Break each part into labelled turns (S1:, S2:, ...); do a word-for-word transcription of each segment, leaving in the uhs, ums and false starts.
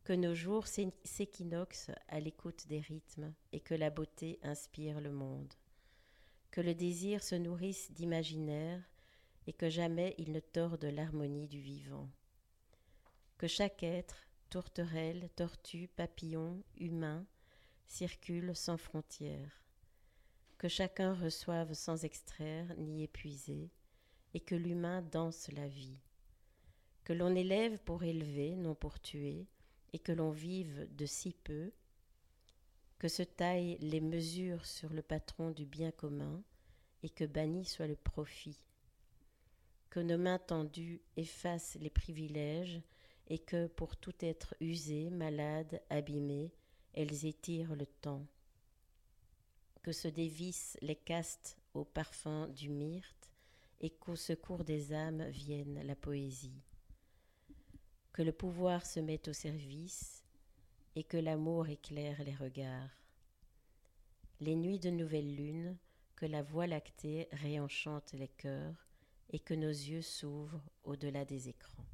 S1: que nos jours s'équinoxent à l'écoute des rythmes et que la beauté inspire le monde, que le désir se nourrisse d'imaginaire et que jamais il ne torde l'harmonie du vivant, que chaque être, tourterelle, tortue, papillon, humain, circule sans frontières, que chacun reçoive sans extraire ni épuiser, et que l'humain danse la vie, que l'on élève pour élever, non pour tuer, et que l'on vive de si peu, que se taillent les mesures sur le patron du bien commun, et que banni soit le profit, que nos mains tendues effacent les privilèges, et que, pour tout être usé, malade, abîmé, elles étirent le temps, que se dévissent les castes au parfum du myrte, et qu'au secours des âmes vienne la poésie, que le pouvoir se mette au service, et que l'amour éclaire les regards, les nuits de nouvelle lune, que la voie lactée réenchante les cœurs, et que nos yeux s'ouvrent au-delà des écrans.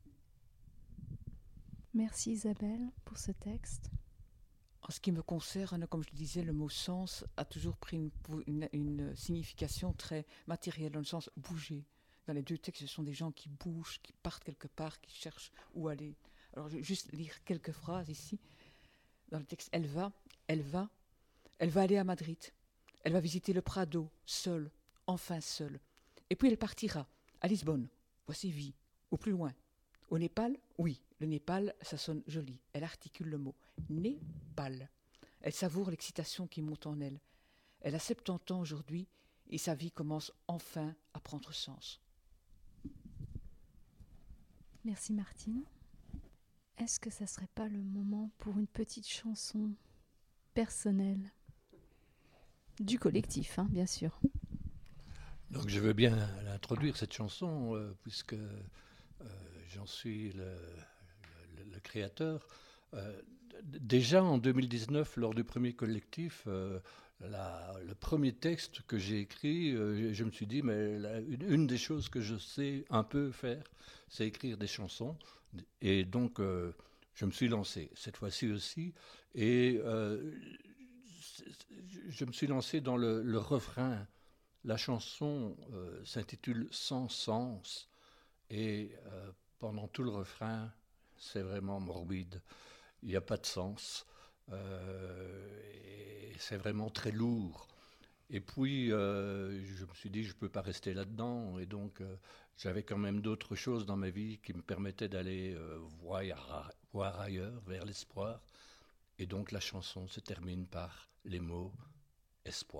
S2: Merci Isabelle pour ce texte.
S3: En ce qui me concerne, comme je le disais, le mot sens a toujours pris une, une, une signification très matérielle, dans le sens bouger. Dans les deux textes, ce sont des gens qui bougent, qui partent quelque part, qui cherchent où aller. Alors je vais juste lire quelques phrases ici. Dans le texte, elle va, elle va, elle va aller à Madrid. Elle va visiter le Prado, seule, enfin seule. Et puis elle partira, à Lisbonne, voici vie, ou plus loin. Au Népal, oui, le Népal, ça sonne joli. Elle articule le mot. Népal. Elle savoure l'excitation qui monte en elle. Elle a soixante-dix ans aujourd'hui et sa vie commence enfin à prendre sens.
S2: Merci Martine. Est-ce que ça serait pas le moment pour une petite chanson personnelle du collectif, hein, bien sûr.
S4: Donc je veux bien l'introduire, cette chanson, euh, puisque euh, j'en suis le, le, le créateur. Euh, déjà en deux mille dix-neuf, lors du premier collectif, euh, la, le premier texte que j'ai écrit, euh, je me suis dit, mais la, une, une des choses que je sais un peu faire, c'est écrire des chansons. Et donc, euh, je me suis lancé, cette fois-ci aussi. Et euh, je me suis lancé dans le, le refrain. La chanson euh, s'intitule « Sans sens » et euh, pendant tout le refrain, c'est vraiment morbide. Il n'y a pas de sens. Euh, et c'est vraiment très lourd. Et puis, euh, je me suis dit, je ne peux pas rester là-dedans. Et donc, euh, j'avais quand même d'autres choses dans ma vie qui me permettaient d'aller euh, voir, voir ailleurs, vers l'espoir. Et donc, la chanson se termine par les mots « espoir ».